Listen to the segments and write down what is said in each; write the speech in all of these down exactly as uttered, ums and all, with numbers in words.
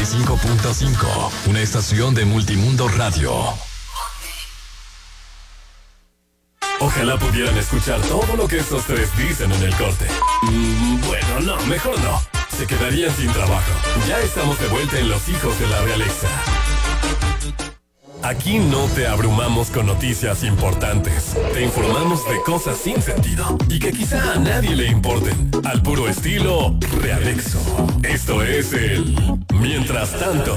y cinco punto cinco, una estación de Multimundo Radio. Ojalá pudieran escuchar todo lo que estos tres dicen en el corte. Mm, bueno, no, mejor no. Se quedarían sin trabajo. Ya estamos de vuelta en Los Hijos de la Realeza. Aquí no te abrumamos con noticias importantes. Te informamos de cosas sin sentido y que quizá a nadie le importen. Al puro estilo Realexo. Esto es el Mientras Tanto.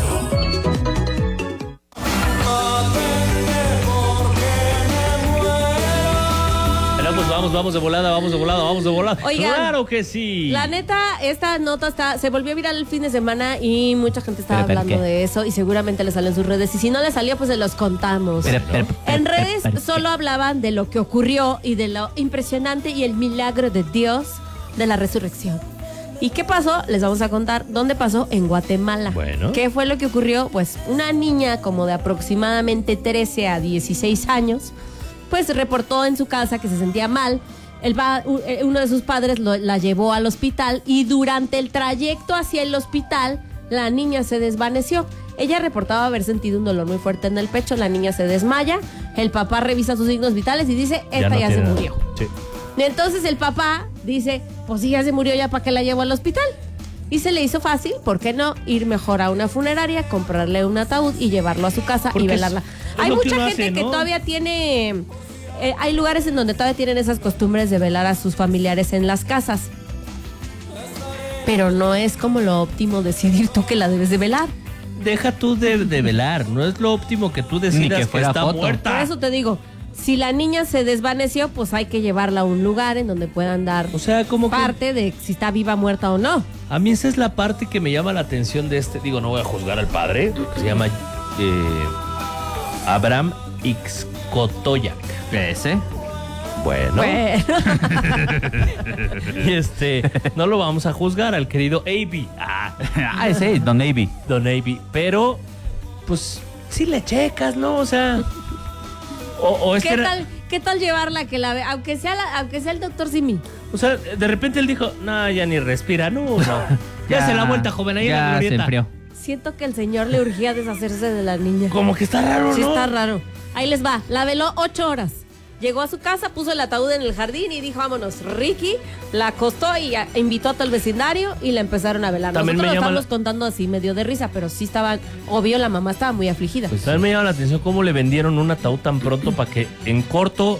Pues vamos, vamos de volada, vamos de volada, vamos de volada. Oigan, claro que sí. La neta, esta nota está, se volvió viral el fin de semana y mucha gente estaba pero, pero, hablando ¿qué? de eso y seguramente le salió en sus redes. Y si no le salió, pues se los contamos. Pero, pero, pero, en redes pero, solo hablaban de lo que ocurrió y de lo impresionante y el milagro de Dios de la resurrección. ¿Y qué pasó? Les vamos a contar dónde pasó, en Guatemala. Bueno. ¿Qué fue lo que ocurrió? Pues una niña como de aproximadamente trece a dieciséis años, pues reportó en su casa que se sentía mal. El pa- uno de sus padres lo, la llevó al hospital y durante el trayecto hacia el hospital la niña se desvaneció. Ella reportaba haber sentido un dolor muy fuerte en el pecho, la niña se desmaya, el papá revisa sus signos vitales y dice, esta no ya, se tiene nada. murió. Sí. Entonces el papá dice, pues si ya se murió, ya para qué la llevo al hospital. Y se le hizo fácil, ¿por qué no? Ir mejor a una funeraria, comprarle un ataúd y llevarlo a su casa y Porque velarla. es- es Hay lo que mucha uno gente hace, que ¿no? todavía tiene... Eh, hay lugares en donde todavía tienen esas costumbres de velar a sus familiares en las casas. Pero no es como lo óptimo decidir tú que la debes de velar. Deja tú de, de velar. No es lo óptimo que tú decidas Ni que que, fuera está foto. muerta. Por eso te digo, si la niña se desvaneció, pues hay que llevarla a un lugar en donde puedan dar O sea, como que parte de si está viva, muerta o no. a mí esa es la parte que me llama la atención de este. Digo, no voy a juzgar al padre, que se llama eh, Abraham Ixcotoyac. Ese. Bueno. Bueno. Y este, no lo vamos a juzgar al querido A B. Ah, Ah, ese, Don Navy. Don A B. Pero, pues, sí le checas, ¿no? O sea. O, o es ¿Qué que era- tal, ¿Qué tal llevarla que la ve? Aunque sea, la- aunque sea el doctor Simi. O sea, de repente él dijo, no, ya ni respira, no, no. Ya, Ya, se la vuelta, joven, ahí en la Ya se glorieta. enfrió. Siento que el señor le urgía deshacerse de la niña. Como que está raro, Sí ¿no? está raro. Ahí les va. La veló ocho horas. Llegó a su casa, puso el ataúd en el jardín y dijo, vámonos. Ricky la acostó y a- invitó a todo el vecindario y la empezaron a velar. También Nosotros me lo llama estamos la- contando así, medio de risa, pero sí estaba, obvio, la mamá estaba muy afligida. Pues también me llama la atención cómo le vendieron un ataúd tan pronto para que en corto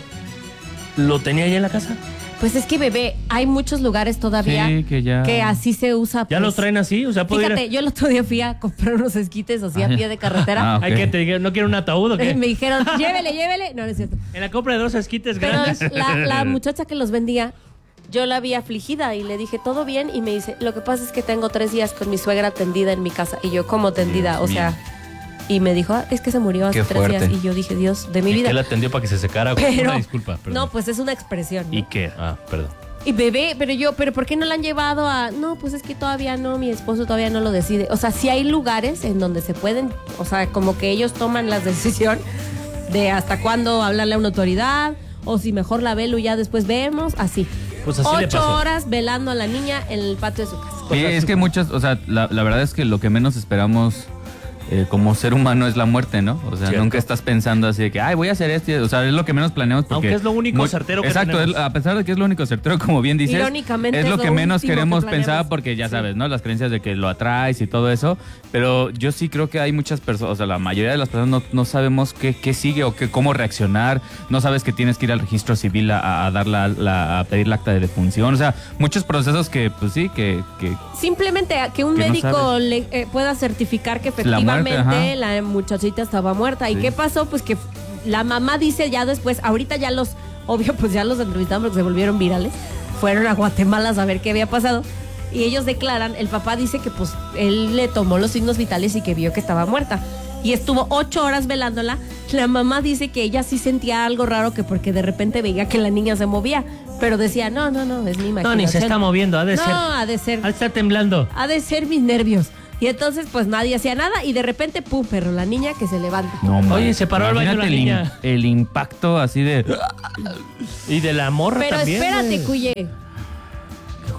lo tenía ya en la casa. Pues es que, bebé, hay muchos lugares todavía Sí, que ya- así se usa. Ya pues. los traen así, o sea, puedo ir a- Fíjate, yo el otro día fui a comprar unos esquites así a pie de carretera. Ah, ok. Hay que te diga, ¿no quiere un ataúd o Y qué? me dijeron, llévele, llévele. No, no es cierto. En la compra de dos esquites Pero grandes. la, la muchacha que los vendía, yo la vi afligida y le dije, ¿todo bien? Y me dice, lo que pasa es que tengo tres días con mi suegra tendida en mi casa. Y yo, ¿cómo tendida? O sea, y me dijo, "Ah, es que se murió hace Qué tres fuerte. días. Y yo dije, Dios, de mi ¿Y vida. qué la atendió para que se secara? Pero, Una disculpa, perdón. no, pues es una expresión. ¿no? ¿Y qué? Ah, perdón. Y bebé, pero yo, ¿pero por qué no la han llevado a...? No, pues es que todavía no, mi esposo todavía no lo decide. O sea, sí hay lugares en donde se pueden, o sea, como que ellos toman la decisión de hasta cuándo hablarle a una autoridad, o si mejor la velo y ya después vemos, así. Pues así le Ocho pasó. horas velando a la niña en el patio de su casa. Sí, es que muchos, o sea, la, la verdad es que lo que menos esperamos eh, como ser humano es la muerte, ¿no? O sea, Cierto. nunca estás pensando así de que, ay, voy a hacer esto. O sea, es lo que menos planeamos porque... Aunque es lo único certero que Exacto, tenemos. es- a pesar de que es lo único certero, como bien dices, Irónicamente es lo es que lo menos último que queremos planeamos. pensar porque ya Sí. sabes, ¿no? Las creencias de que lo atraes y todo eso. Pero yo sí creo que hay muchas personas, o sea, la mayoría de las personas no, no sabemos qué, qué sigue o qué, cómo reaccionar. No sabes que tienes que ir al registro civil a, a dar la, la- a pedir la acta de defunción. O sea, muchos procesos que, pues sí, que... que Simplemente a que un Que no médico sabes. le, eh, pueda certificar que La muerte, efectivamente ajá. la, muchachita estaba muerta. ¿Y Sí. qué pasó? Pues que la mamá dice ya después, ahorita ya los, obvio, pues ya los entrevistaron porque se volvieron virales. Fueron a Guatemala a saber qué había pasado. Y ellos declaran, el papá dice que pues él le tomó los signos vitales y que vio que estaba muerta. Y estuvo ocho horas velándola. La mamá dice que ella sí sentía algo raro, que porque de repente veía que la niña se movía. Pero decía, no, no, no, es mi imaginación. No, ni se está moviendo, ha de no, ser. ha de ser. Ha de estar temblando. Ha de ser mis nervios. Y entonces, pues nadie hacía nada. Y de repente, pum, pero la niña que se levanta. no, Oye, man. se paró al baño Imagínate la el, niña. el impacto así de... Y de la morra Pero también. espérate, güey. Cuye. Qué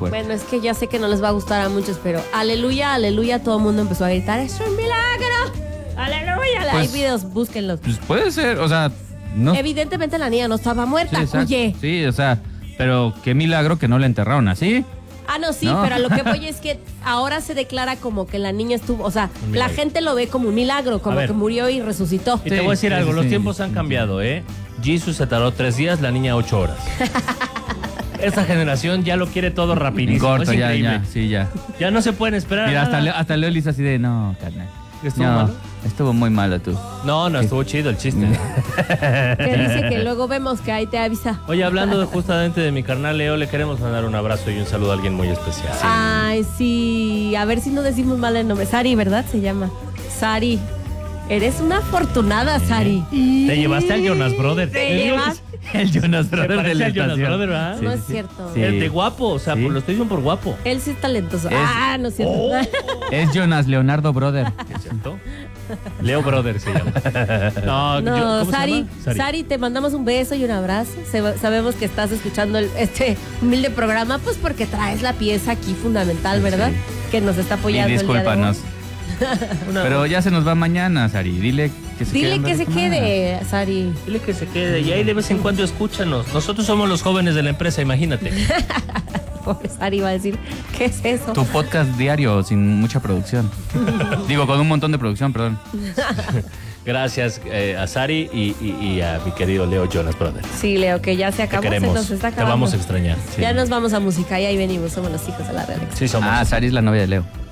fuerte. Bueno, es que ya sé que no les va a gustar a muchos, pero aleluya, aleluya, todo el mundo empezó a gritar, ¡es un milagro! ¡Aleluya! Pues- Hay videos, búsquenlos. Pues puede ser, o sea, no. Evidentemente la niña no estaba muerta, Sí, exacto. cuye. Sí, o sea, pero qué milagro que no la enterraron así. Ah, no, sí, No. pero a lo que voy es que ahora se declara como que la niña estuvo, o sea, Un la milagro. gente lo ve como un milagro, como A ver. que murió y resucitó. Y te Sí, voy a decir sí, algo, sí, los sí. tiempos han cambiado, ¿eh? Jesus se tardó tres días, la niña ocho horas. Esta generación ya lo quiere todo En rapidísimo. corto, es ya, increíble. ya, sí, ya. Ya no se pueden esperar. Mira, hasta nada. Leo, hasta Leo le hizo así de, no, carnal. ¿Estuvo no, malo? estuvo muy malo tú. No, no, estuvo chido el chiste. Que dice que luego vemos que ahí te avisa. Oye, hablando de- justamente de mi carnal Leo, le queremos mandar un abrazo y un saludo a alguien muy especial. Ay, sí. A ver si no decimos mal el nombre. Sari, ¿verdad? Se llama. Sari. Eres una afortunada, Sari. Te llevaste al Jonas Brother. Te El- llevas- El Jonas Se Brother de parece la al Jonas estación. Brother, ¿verdad? No es cierto. Sí. El de guapo, o sea, Sí. por- lo estoy diciendo por guapo. Él sí es talentoso. Es- Ah, no es cierto. Oh. Es Jonas Leonardo Brother. ¿Es cierto? Leo Brother se llama. No, No, yo- ¿cómo se Sari, llama? Sari, te mandamos un beso y un abrazo. Se- sabemos que estás escuchando el- este humilde programa, pues porque traes la pieza aquí fundamental, ¿verdad? Que nos está Y apoyando el día de discúlpanos. hoy. Una- Pero ya se nos va mañana, Sari. Dile que se quede. Dile un que se ratito más. quede, Sari. Dile que se quede y ahí de vez en cuando escúchanos. Nosotros somos los jóvenes de la empresa, imagínate. Pobre Sari va a decir, ¿qué es eso? Tu podcast diario sin mucha producción. Digo, con un montón de producción, perdón. Gracias eh, a Sari y, y- y a mi querido Leo Jonas Brother. Sí, Leo, que ya se Te acabó, se queremos. nos está Te acabando. vamos a extrañar. Ya nos vamos a música y ahí venimos, somos los hijos de la realidad. Sí, somos. Ah, Sari es la novia de Leo.